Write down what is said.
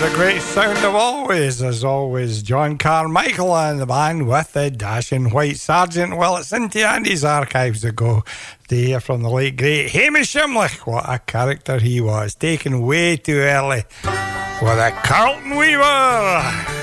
great sound of always, as always, John Carmichael and the band with the Dashing White Sergeant. Well, it's into Andy's archives to go to hear from the late great Hamish Shimlick. What a character he was, taken way too early with a Carlton Weaver.